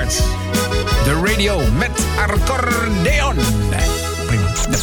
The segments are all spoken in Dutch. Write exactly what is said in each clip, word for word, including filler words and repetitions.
start. De radio met accordeon. Prima.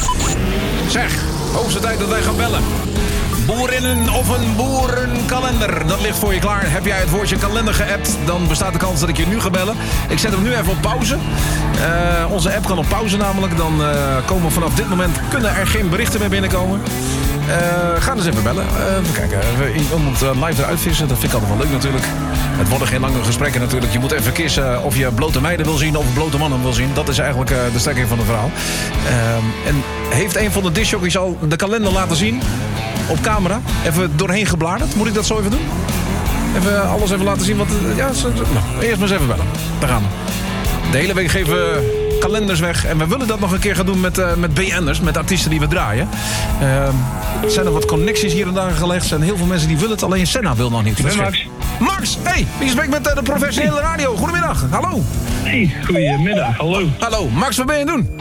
Zeg, hoogste tijd dat wij gaan bellen. Boerinnen of een boerenkalender. Dat ligt voor je klaar. Heb jij het woordje kalender geappt, dan bestaat de kans dat ik je nu ga bellen. Ik zet hem nu even op pauze. Uh, onze app kan op pauze namelijk. Dan uh, komen vanaf dit moment kunnen er geen berichten meer binnenkomen. Uh, ga dus even bellen. Uh, even kijken. Even iemand uh, live eruit vissen. Dat vind ik altijd wel leuk natuurlijk. Het worden geen lange gesprekken natuurlijk. Je moet even kiezen of je blote meiden wil zien of blote mannen wil zien. Dat is eigenlijk uh, de strekking van het verhaal. Uh, en heeft een van de discjockeys al de kalender laten zien? Op camera. Even doorheen gebladerd. Moet ik dat zo even doen? Even alles even laten zien. Wat, ja, zo, zo. Nou, eerst maar eens even bellen. Daar gaan we. De hele week geven we kalenders weg. En we willen dat nog een keer gaan doen met, uh, met B N'ers. Met artiesten die we draaien. Uh, er zijn er wat connecties hier en daar gelegd. Er zijn heel veel mensen die willen het. Alleen Senna wil nog niet. Ik ben Max. Max, hey, je spreekt met uh, de professionele radio. Goedemiddag. Hallo. Hey, goedemiddag. Hallo. Hallo. Max, wat ben je aan het doen?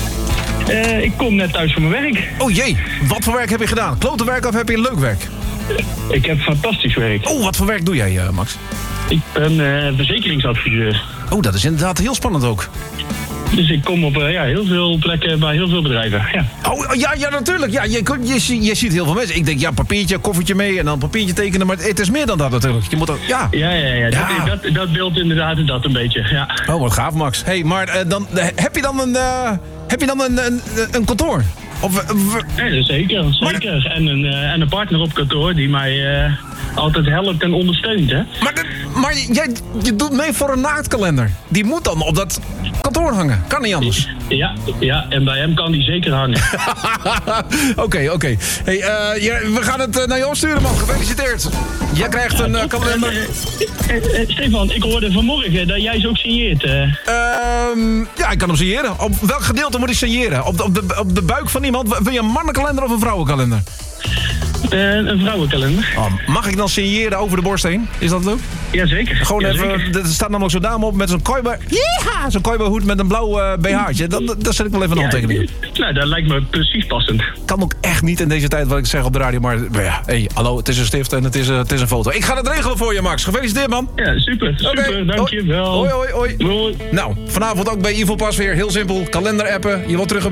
Uh, ik kom net thuis van mijn werk. Oh jee, wat voor werk heb je gedaan? Klote werk of heb je leuk werk? Ik heb fantastisch werk. Oh, wat voor werk doe jij, uh, Max? Ik ben uh, verzekeringsadviseur. Oh, dat is inderdaad heel spannend ook. Dus ik kom op uh, ja, heel veel plekken bij heel veel bedrijven. Ja. Oh, ja, ja, natuurlijk. Ja, je, je, je ziet heel veel mensen. Ik denk, ja, papiertje, koffertje mee en dan papiertje tekenen. Maar het is meer dan dat natuurlijk. Je moet ook, ja. Ja, ja, ja. ja. Dat, dat, dat beeld inderdaad dat een beetje, ja. Oh, wat gaaf, Max. Hey, maar uh, dan, uh, heb je dan een, uh, heb je dan een, een, een kantoor? Of, uh, ja, zeker, zeker. Maar, en, een, uh, en een partner op kantoor die mij uh, altijd helpt en ondersteunt, hè. Maar, de, maar jij je doet mee voor een naaktkalender. Die moet dan op dat kantoor hangen. Kan niet anders. Ja, ja, en bij hem kan die zeker hangen. Oké, oké. Okay. Hey, uh, ja, we gaan het uh, naar je opsturen, man. Gefeliciteerd. Jij krijgt een uh, kalender. Uh, uh, uh, Stefan, ik hoorde vanmorgen dat jij ze ook signeert. Uh. Uh, ja, ik kan hem signeren. Op welk gedeelte moet ik signeren? Op de, op de, op de buik van iemand? Wil je een mannenkalender of een vrouwenkalender? Uh, een vrouwenkalender. Oh, mag ik dan signeren over de borst heen? Is dat leuk? Jazeker. Gewoon ja, even, zeker. er staat namelijk zo'n dame op met zo'n kooiba. Ja, zo'n kooiba-hoed met een blauw uh, B H'tje. Dan, dan zet ik wel even een handtekening op. Nou, dat lijkt me precies passend. Kan ook echt niet in deze tijd wat ik zeg op de radio. Maar, maar ja, hey, hallo, het is een stift en het is, uh, het is een foto. Ik ga het regelen voor je, Max. Gefeliciteerd, man. Ja, super. Super, okay. Dankjewel. Hoi, hoi, hoi. Hoi. Nou, vanavond ook bij Evil Pas weer. Heel simpel. Kalender appen. Je wordt terug